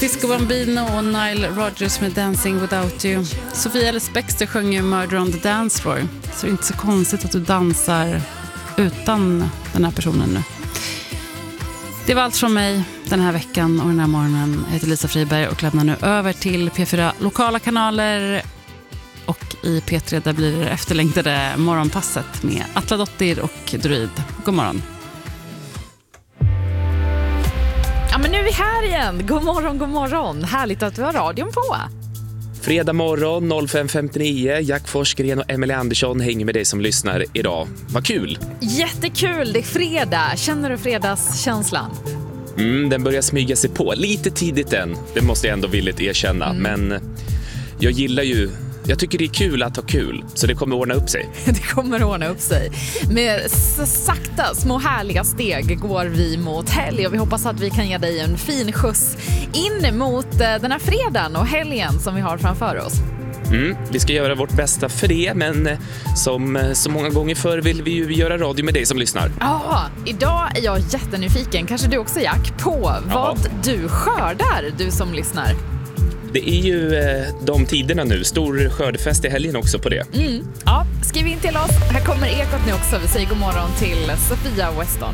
Disco Bambino och Nile Rodgers med Dancing Without You. Sofia Ellis Bextor sjöng ju Murder on the Dance Floor. Så det är inte så konstigt att du dansar utan den här personen nu. Det var allt från mig den här veckan och den här morgonen. Jag heter Lisa Friberg och lämnar nu över till P4 lokala kanaler. Och i P3 där blir det efterlängtade morgonpasset med Atla Dottir och Druid. God morgon. Ja, men nu är vi här igen. God morgon, god morgon. Härligt att du har radion på. Fredag morgon 05.59. Jack Forsgren och Emily Andersson hänger med dig som lyssnar idag. Vad kul! Jättekul, det är fredag. Känner du fredagskänslan? Den börjar smyga sig på. Lite tidigt än, det måste jag ändå villigt erkänna. Men jag tycker det är kul att ha kul. Så det kommer ordna upp sig. Det kommer ordna upp sig. Med sakta, små härliga steg går vi mot helg. Och vi hoppas att vi kan ge dig en fin skjuts in mot den här fredagen och helgen som vi har framför oss. Vi ska göra vårt bästa för det. Men som så många gånger förr vill vi ju göra radio med dig som lyssnar. Ja, idag är jag jättenyfiken. Kanske du också, Jack, på vad du skördar, du som lyssnar. Det är ju de tiderna nu. Stor skördefest i helgen också på det. Ja, skriv in till oss. Här kommer Ekot nu också. Vi säger god morgon till Sofia Weston.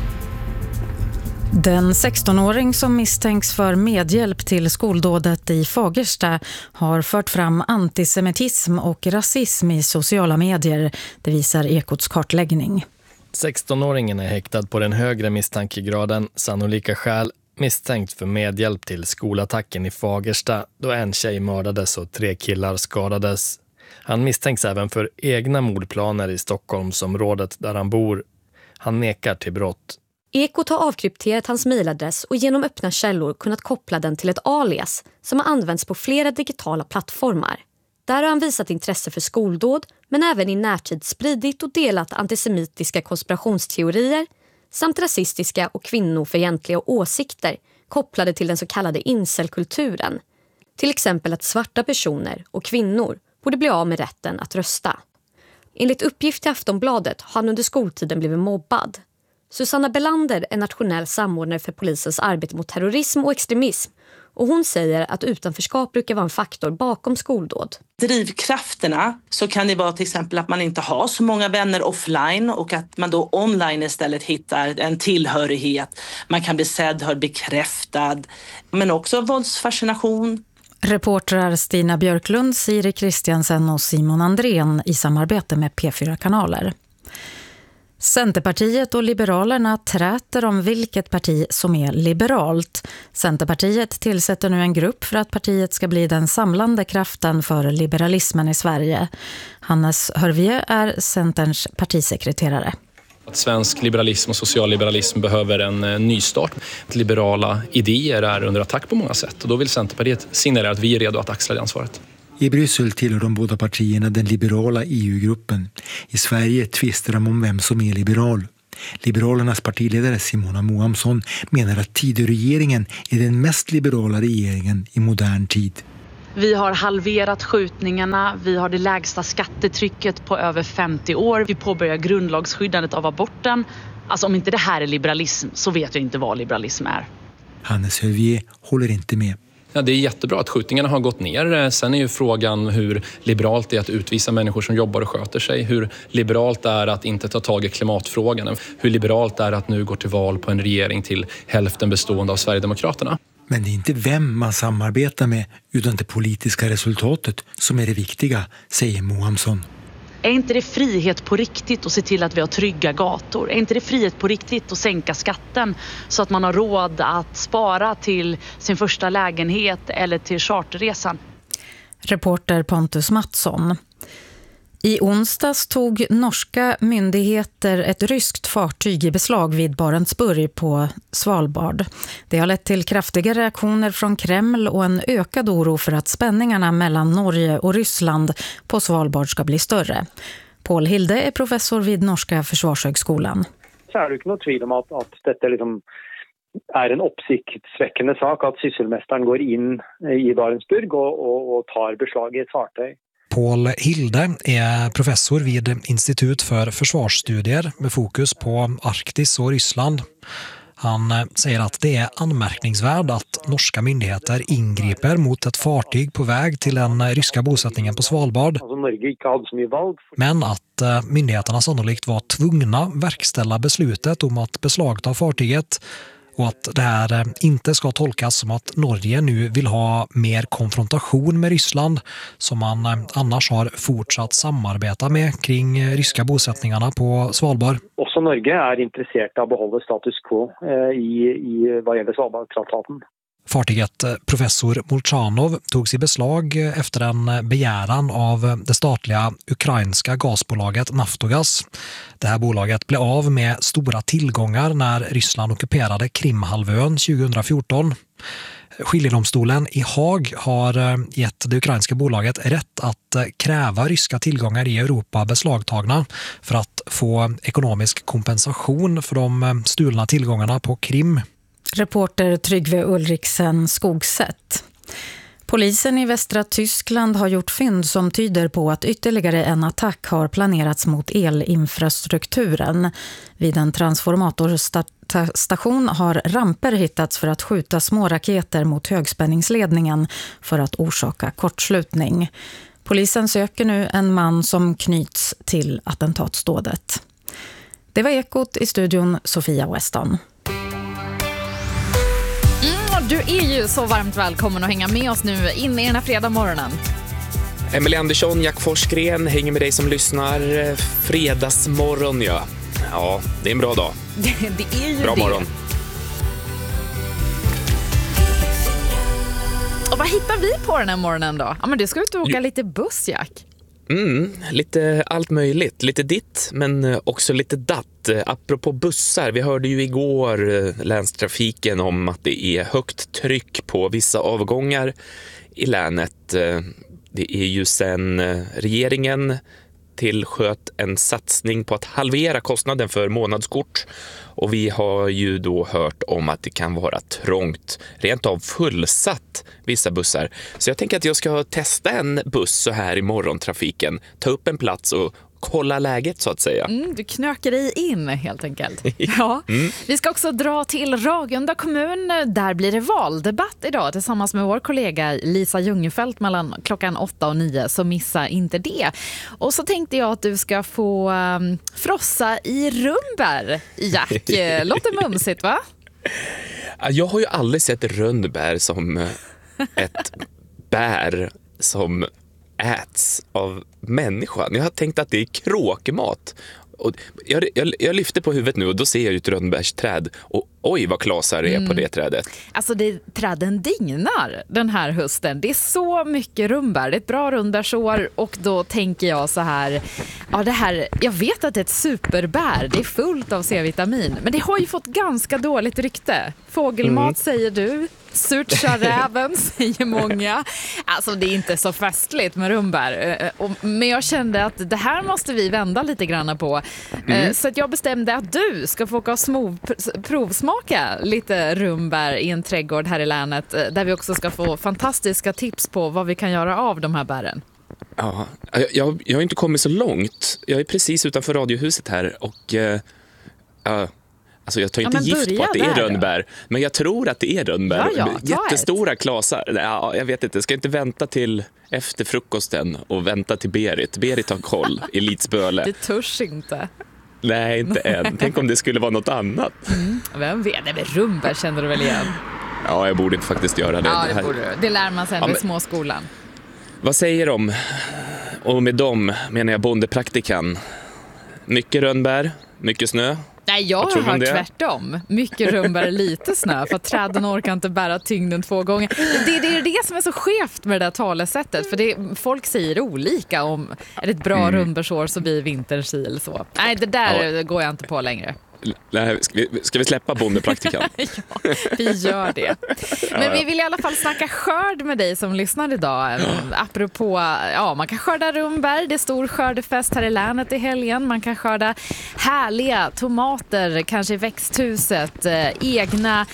Den 16-åring som misstänks för medhjälp till skoldådet i Fagersta har fört fram antisemitism och rasism i sociala medier. Det visar Ekots kartläggning. 16-åringen är häktad på den högre misstankegraden, sannolika skäl, misstänkt för medhjälp till skolattacken i Fagersta då en tjej mördades och 3 killar skadades. Han misstänks även för egna mordplaner i Stockholmsområdet där han bor. Han nekar till brott. Ekot har avkrypterat hans mejladress och genom öppna källor kunnat koppla den till ett alias som har använts på flera digitala plattformar. Där har han visat intresse för skoldåd men även i närtid spridit och delat antisemitiska konspirationsteorier samt rasistiska och kvinnofientliga åsikter kopplade till den så kallade incelkulturen. Till exempel att svarta personer och kvinnor borde bli av med rätten att rösta. Enligt uppgift till Aftonbladet har han under skoltiden blivit mobbad. Susanna Belander är nationell samordnare för polisens arbete mot terrorism och extremism. Och hon säger att utanförskap brukar vara en faktor bakom skoldåd. Drivkrafterna så kan det vara till exempel att man inte har så många vänner offline och att man då online istället hittar en tillhörighet. Man kan bli sedd, hörd, bekräftad, men också våldsfascination. Reportrar Stina Björklund, Siri Kristiansen och Simon Andrén i samarbete med P4-kanaler. Centerpartiet och Liberalerna träter om vilket parti som är liberalt. Centerpartiet tillsätter nu en grupp för att partiet ska bli den samlande kraften för liberalismen i Sverige. Hannes Hörvie är Centerns partisekreterare. Att svensk liberalism och socialliberalism behöver en nystart. Liberala idéer är under attack på många sätt och då vill Centerpartiet signalera att vi är redo att axla det ansvaret. I Bryssel tillhör de båda partierna den liberala EU-gruppen. I Sverige tvistar de om vem som är liberal. Liberalernas partiledare Simona Moamsson menar att Tidöregeringen är den mest liberala regeringen i modern tid. Vi har halverat skjutningarna, vi har det lägsta skattetrycket på över 50 år. Vi påbörjar grundlagsskyddandet av aborten. Alltså om inte det här är liberalism så vet jag inte vad liberalism är. Hannes Hörvie håller inte med. Ja, det är jättebra att skjutningarna har gått ner. Sen är ju frågan hur liberalt det är att utvisa människor som jobbar och sköter sig. Hur liberalt det är att inte ta tag i klimatfrågan. Hur liberalt det är att nu gå till val på en regering till hälften bestående av Sverigedemokraterna. Men det är inte vem man samarbetar med utan det politiska resultatet som är det viktiga, säger Mohamsson. Är inte det frihet på riktigt att se till att vi har trygga gator? Är inte det frihet på riktigt att sänka skatten så att man har råd att spara till sin första lägenhet eller till charterresan? Reporter Pontus Mattsson. I onsdags tog norska myndigheter ett ryskt fartyg i beslag vid Barentsburg på Svalbard. Det har lett till kraftiga reaktioner från Kreml och en ökad oro för att spänningarna mellan Norge och Ryssland på Svalbard ska bli större. Paul Hilde är professor vid Norska försvarshögskolan. Så är det inte något tvivel om att detta liksom är en uppsiktsväckande sak att sysselmästaren går in i Barentsburg och tar beslag i ett fartyg. Paul Hilde är professor vid Institut för försvarsstudier med fokus på Arktis och Ryssland. Han säger att det är anmärkningsvärt att norska myndigheter ingriper mot ett fartyg på väg till den ryska bosättningen på Svalbard. Men att myndigheterna sannolikt var tvungna verkställa beslutet om att beslagta fartyget och att det här inte ska tolkas som att Norge nu vill ha mer konfrontation med Ryssland som man annars har fortsatt samarbeta med kring ryska bosättningarna på Svalbard. Också Norge är intresserat av att behålla status quo i vad gäller Svalbardtraktaten. Fartyget professor Molchanov togs i beslag efter en begäran av det statliga ukrainska gasbolaget Naftogaz. Det här bolaget blev av med stora tillgångar när Ryssland ockuperade Krimhalvön 2014. Skiljedomstolen i Haag har gett det ukrainska bolaget rätt att kräva ryska tillgångar i Europa beslagtagna för att få ekonomisk kompensation för de stulna tillgångarna på Krim. Reporter Tryggve Ulriksen Skogsätt. Polisen i västra Tyskland har gjort fynd som tyder på att ytterligare en attack har planerats mot elinfrastrukturen. Vid en transformatorstation har ramper hittats för att skjuta små raketer mot högspänningsledningen för att orsaka kortslutning. Polisen söker nu en man som knyts till attentatsdådet. Det var Ekot, i studion Sofia Weston. Du är ju så varmt välkommen att hänga med oss nu in i den här fredag morgonen. Emelie Andersson, Jack Forsgren hänger med dig som lyssnar. Fredagsmorgon, ja. Ja, det är en bra dag. Det är ju bra det. Morgon. Och vad hittar vi på den här morgonen då? Ja, men du ska ut och åka lite buss, Jack. Lite allt möjligt. Lite ditt, men också lite datt. Apropå bussar, vi hörde ju igår länstrafiken om att det är högt tryck på vissa avgångar i länet. Det är ju sen regeringen tillsköt en satsning på att halvera kostnaden för månadskort. Och vi har ju då hört om att det kan vara trångt, rent av fullsatt vissa bussar. Så jag tänker att jag ska testa en buss så här i morgontrafiken. Ta upp en plats och kolla läget så att säga. Du knöker dig in helt enkelt. Ja. Vi ska också dra till Ragunda kommun. Där blir det valdebatt idag tillsammans med vår kollega Lisa Ljungefelt mellan klockan 8 och 9. Så missa inte det. Och så tänkte jag att du ska få frossa i rönnbär, Jack. Låter mumsigt, va? Jag har ju aldrig sett rönnbär som ett bär som äts av människan. Jag har tänkt att det är kråkmat. Och jag lyfter på huvudet nu och då ser jag ju ett rönnbärsträd. Och oj vad klasar det är på det trädet. Alltså träden dignar den här hösten. Det är så mycket rönnbär. Det är ett bra rönnbärsår och då tänker jag så här. Ja, jag vet att det är ett superbär. Det är fullt av C-vitamin. Men det har ju fått ganska dåligt rykte. Fågelmat säger du. Surt sa räven, säger många. Alltså det är inte så festligt med rönnbär. Men jag kände att det här måste vi vända lite grann på. Så att jag bestämde att du ska få åka och provsmaka lite rönnbär i en trädgård här i länet. Där vi också ska få fantastiska tips på vad vi kan göra av de här bären. Ja, jag har inte kommit så långt. Jag är precis utanför radiohuset här och... Alltså jag tar inte gift på att det är rönnbär, men jag tror att det är rönnbär. Jättestora klasar. Ja, jag vet inte, jag ska inte vänta till efter frukosten och vänta till Berit. Berit har koll, Elitsböle. Det törs inte. Nej, inte än. Tänk om det skulle vara något annat. Vem vet, det är rönnbär känner du väl igen? Ja, jag borde faktiskt göra det. Ja, det borde du. Det lär man sen vid småskolan. Vad säger de? Och med dem menar jag bondepraktikan. Mycket rönnbär, mycket snö. Nej, jag har hört tvärtom. Mycket rönnbär, lite snö. För att träden orkar inte bära tyngden 2 gånger. Det är det som är så skevt med det där talesättet. För folk säger olika om är det ett bra rönnbärsår så blir vinterns sil så. Nej, det där går jag inte på längre. Nej, ska vi släppa bondepraktikan? Ja, vi gör det. Men vi vill i alla fall snacka skörd med dig som lyssnar idag. Apropå, man kan skörda rönnbär. Det är stor skördefest här i länet i helgen. Man kan skörda härliga tomater, kanske i växthuset. Egna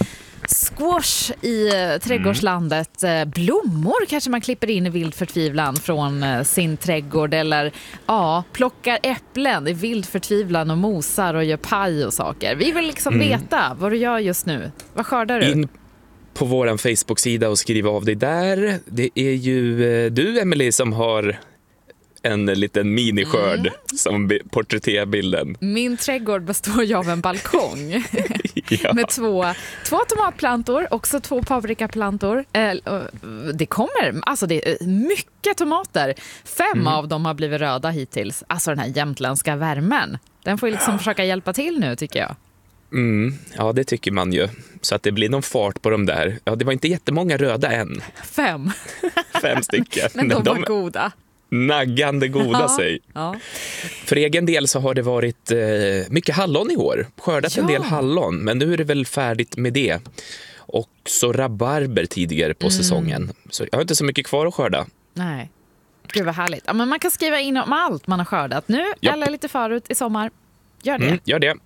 Squash i trädgårdslandet. Blommor kanske man klipper in i vild förtvivlan från sin trädgård. Eller plockar äpplen i vild förtvivlan och mosar och gör paj och saker. Vi vill liksom veta vad du gör just nu. Vad skördar du? In på vår Facebook-sida och skriva av dig där. Det är ju du, Emily, som har en liten miniskörd som porträtterar bilden. Min trädgård består ju av en balkong med två tomatplantor, också 2 paprikaplantor. Det är mycket tomater. 5 av dem har blivit röda hittills. Alltså den här jämtländska värmen. Den får ju liksom försöka hjälpa till nu, tycker jag. Ja, det tycker man ju. Så att det blir någon fart på dem där. Ja, det var inte jättemånga röda än. 5. 5 stycken. Men de var goda. Naggande goda sig. Ja. För egen del så har det varit mycket hallon i år. Skördat en del hallon, men nu är det väl färdigt med det. Och så rabarber tidigare på säsongen. Så jag har inte så mycket kvar att skörda. Nej, gud vad härligt. Ja, men man kan skriva in om allt man har skördat nu eller lite förut i sommar. Gör det. Gör det.